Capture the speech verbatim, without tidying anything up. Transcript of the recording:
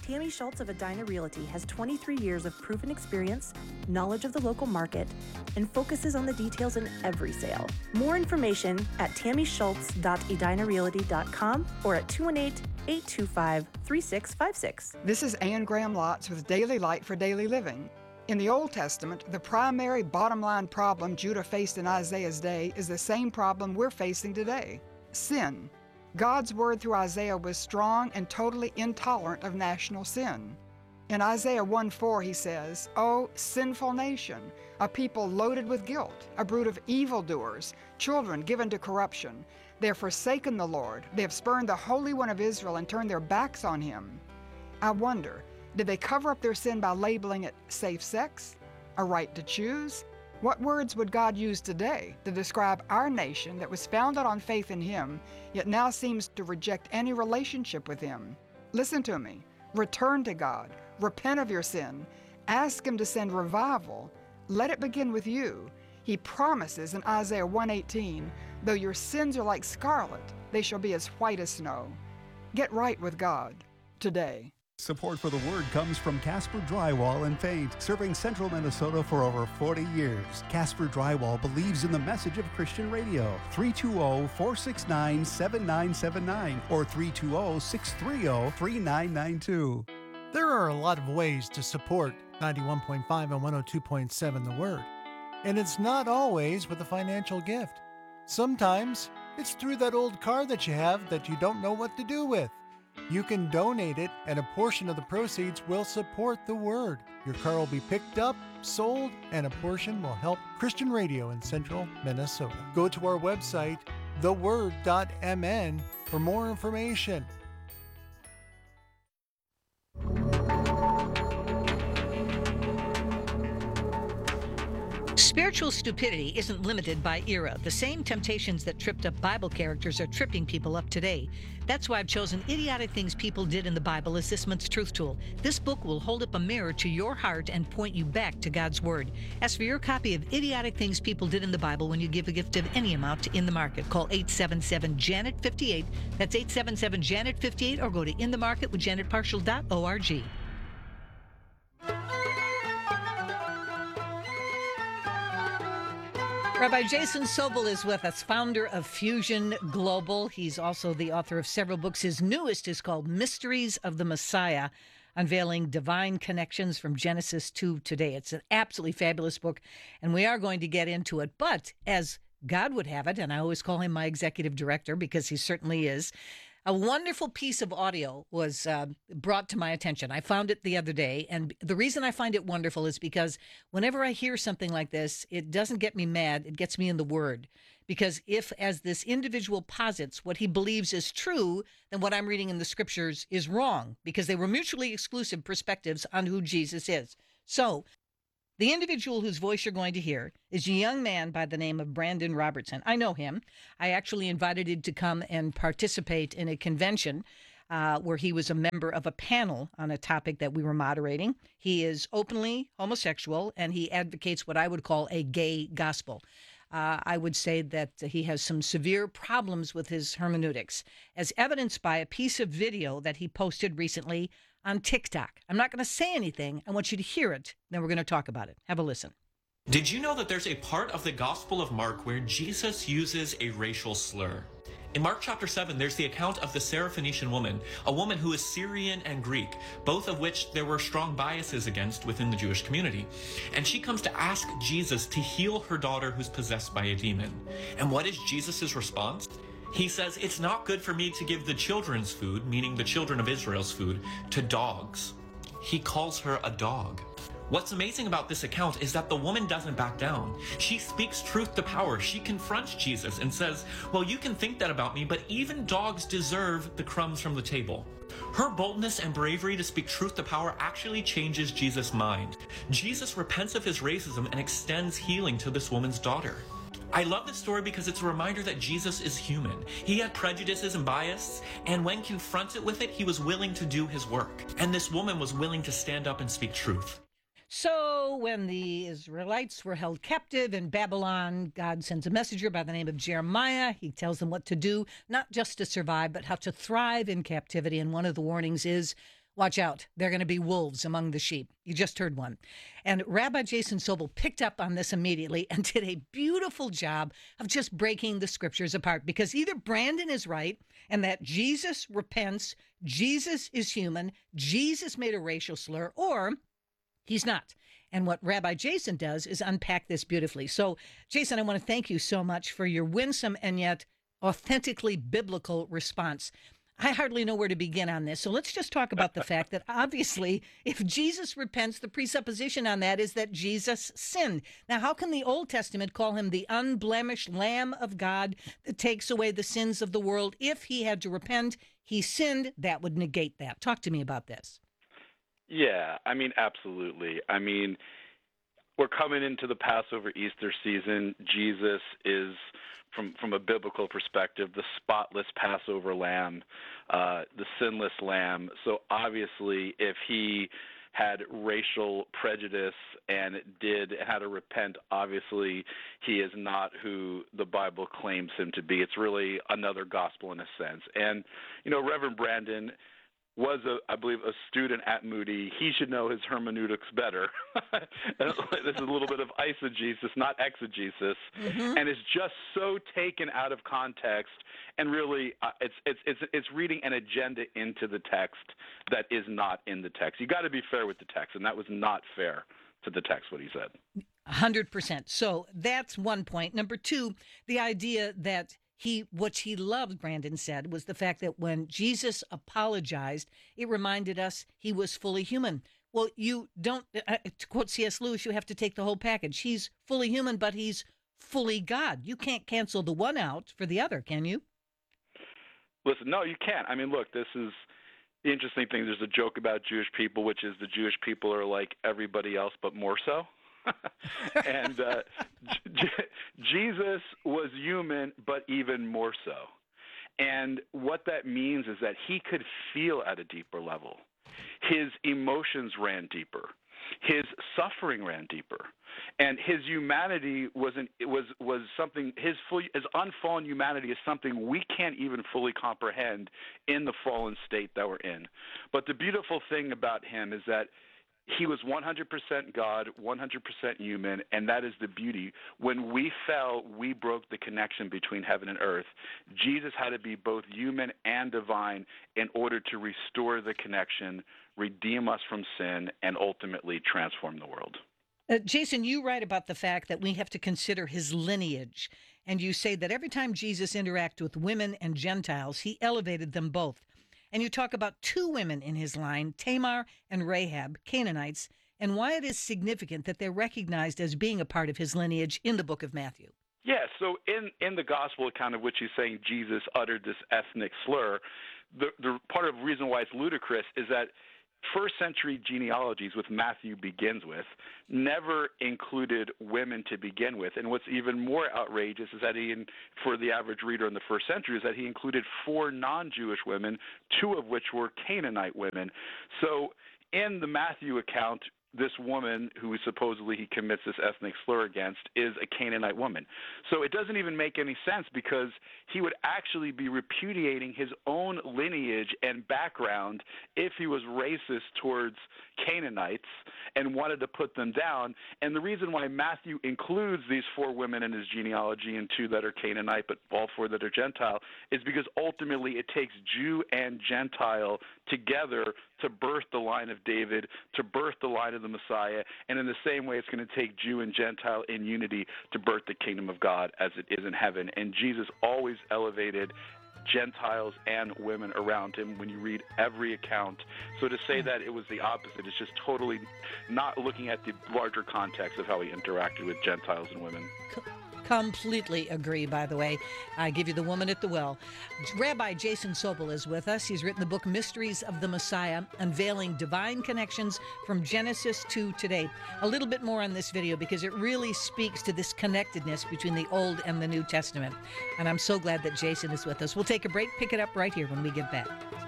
Tammy Schultz of Edina Realty has twenty-three years of proven experience, knowledge of the local market, and focuses on the details in every sale. More information at tammy schultz dot edina realty dot com or at two one eight, eight two five, three six five six. This is Ann Graham Lotz with Daily Light for Daily Living. In the Old Testament, the primary bottom line problem Judah faced in Isaiah's day is the same problem we're facing today: sin. God's word through Isaiah was strong and totally intolerant of national sin. In Isaiah one four, he says, "O sinful nation, a people loaded with guilt, a brood of evildoers, children given to corruption. They have forsaken the Lord. They have spurned the Holy One of Israel and turned their backs on him." I wonder, did they cover up their sin by labeling it safe sex, a right to choose? What words would God use today to describe our nation that was founded on faith in him, yet now seems to reject any relationship with him? Listen to me. Return to God. Repent of your sin. Ask him to send revival. Let it begin with you. He promises in Isaiah one eighteen, "Though your sins are like scarlet, they shall be as white as snow." Get right with God today. Support for the Word comes from Casper Drywall and Paint, serving central Minnesota for over forty years. Casper Drywall believes in the message of Christian radio. three two zero, four six nine, seven nine seven nine or three two zero, six three zero, three nine nine two. There are a lot of ways to support ninety-one point five and one oh two point seven The Word. And it's not always with a financial gift. Sometimes it's through that old car that you have that you don't know what to do with. You can donate it, and a portion of the proceeds will support the Word. Your car will be picked up, sold, and a portion will help Christian radio in central Minnesota. Go to our website, the word dot m n, for more information. Spiritual stupidity isn't limited by era. The same temptations that tripped up Bible characters are tripping people up today. That's why I've chosen Idiotic Things People Did in the Bible as this month's truth tool. This book will hold up a mirror to your heart and point you back to God's Word. Ask for your copy of Idiotic Things People Did in the Bible when you give a gift of any amount in the market. Call eight seven seven, Janet fifty-eight. That's eight seven seven, Janet fifty-eight, or go to in the market with janet partial dot org. Rabbi Jason Sobel is with us, founder of Fusion Global. He's also the author of several books. His newest is called Mysteries of the Messiah, Unveiling Divine Connections from Genesis to Today. It's an absolutely fabulous book, and we are going to get into it. But as God would have it, and I always call him my executive director because he certainly is, a wonderful piece of audio was uh, brought to my attention. I found it the other day, and the reason I find it wonderful is because whenever I hear something like this, it doesn't get me mad, it gets me in the Word. Because if, as this individual posits, what he believes is true, then what I'm reading in the Scriptures is wrong, because they were mutually exclusive perspectives on who Jesus is. So, the individual whose voice you're going to hear is a young man by the name of Brandon Robertson. I know him. I actually invited him to come and participate in a convention uh, where he was a member of a panel on a topic that we were moderating. He is openly homosexual, and he advocates what I would call a gay gospel. Uh, I would say that he has some severe problems with his hermeneutics, as evidenced by a piece of video that he posted recently on TikTok. I'm not going to say anything. I want you to hear it. Then we're going to talk about it. Have a listen. Did you know that there's a part of the Gospel of Mark where Jesus uses a racial slur? In Mark chapter seven, there's the account of the Syrophoenician woman, a woman who is Syrian and Greek, both of which there were strong biases against within the Jewish community. And she comes to ask Jesus to heal her daughter who's possessed by a demon. And what is Jesus' response? He says, "It's not good for me to give the children's food," meaning the children of Israel's food, "to dogs." He calls her a dog. What's amazing about this account is that the woman doesn't back down. She speaks truth to power. She confronts Jesus and says, "Well, you can think that about me, but even dogs deserve the crumbs from the table." Her boldness and bravery to speak truth to power actually changes Jesus' mind. Jesus repents of his racism and extends healing to this woman's daughter. I love this story because it's a reminder that Jesus is human. He had prejudices and bias, and when confronted with it, he was willing to do his work. And this woman was willing to stand up and speak truth. So when the Israelites were held captive in Babylon, God sends a messenger by the name of Jeremiah. He tells them what to do, not just to survive, but how to thrive in captivity. And one of the warnings is, watch out. They're going to be wolves among the sheep. You just heard one. And Rabbi Jason Sobel picked up on this immediately and did a beautiful job of just breaking the scriptures apart, because either Brandon is right and that Jesus repents, Jesus is human, Jesus made a racial slur, or he's not. And what Rabbi Jason does is unpack this beautifully. So, Jason, I want to thank you so much for your winsome and yet authentically biblical response. I hardly know where to begin on this. So let's just talk about the fact that obviously if Jesus repents, the presupposition on that is that Jesus sinned. Now, how can the Old Testament call him the unblemished Lamb of God that takes away the sins of the world? If he had to repent, he sinned, that would negate that. Talk to me about this. Yeah, I mean, absolutely. I mean, we're coming into the Passover Easter season. Jesus is, from from a biblical perspective, the spotless Passover lamb, uh, the sinless lamb. So obviously, if he had racial prejudice and did had to repent, obviously he is not who the Bible claims him to be. It's really another gospel in a sense. And, you know, Reverend Brandon was, a, I believe, a student at Moody. He should know his hermeneutics better. This is a little bit of eisegesis, not exegesis, mm-hmm. and it's just so taken out of context. And really, uh, it's it's it's it's reading an agenda into the text that is not in the text. You got to be fair with the text, and that was not fair to the text what he said. one hundred percent. So that's one point. Number two, the idea that He, what he loved, Brandon said, was the fact that when Jesus apologized, it reminded us he was fully human. Well, you don't, uh, to quote C S Lewis, you have to take the whole package. He's fully human, but he's fully God. You can't cancel the one out for the other, can you? Listen, no, you can't. I mean, look, this is the interesting thing. There's a joke about Jewish people, which is the Jewish people are like everybody else, but more so. and uh, J- Jesus was human, but even more so. And what that means is that he could feel at a deeper level. His emotions ran deeper. His suffering ran deeper. And his humanity was an, was was something. His full, his unfallen humanity is something we can't even fully comprehend in the fallen state that we're in. But the beautiful thing about him is that he was one hundred percent God, one hundred percent human, and that is the beauty. When we fell, we broke the connection between heaven and earth. Jesus had to be both human and divine in order to restore the connection, redeem us from sin, and ultimately transform the world. Uh, Jason, you write about the fact that we have to consider his lineage, and you say that every time Jesus interacted with women and Gentiles, he elevated them both. And you talk about two women in his line, Tamar and Rahab, Canaanites, and why it is significant that they're recognized as being a part of his lineage in the book of Matthew. Yeah, so in, in the gospel account of which he's saying Jesus uttered this ethnic slur, the, the part of the reason why it's ludicrous is that first century genealogies, which Matthew begins with, never included women to begin with. And what's even more outrageous is that he, for the average reader in the first century, is that he included four non-Jewish women, two of which were Canaanite women. So in the Matthew account, this woman who supposedly he commits this ethnic slur against is a Canaanite woman. So it doesn't even make any sense, because he would actually be repudiating his own lineage and background if he was racist towards Canaanites and wanted to put them down. And the reason why Matthew includes these four women in his genealogy and two that are Canaanite but all four that are Gentile is because ultimately it takes Jew and Gentile together to birth the line of David, to birth the line of the Messiah, and in the same way it's going to take Jew and Gentile in unity to birth the kingdom of God as it is in heaven. And Jesus always elevated Gentiles and women around him when you read every account. So to say that it was the opposite is just totally not looking at the larger context of how he interacted with Gentiles and women. Completely agree, by the way. I give you the woman at the well. Rabbi Jason Sobel is with us. He's written the book Mysteries of the Messiah, unveiling divine connections from Genesis to today. A little bit more on this video because it really speaks to this connectedness between the Old and the New Testament. And I'm so glad that Jason is with us. We'll take a break, pick it up right here when we get back.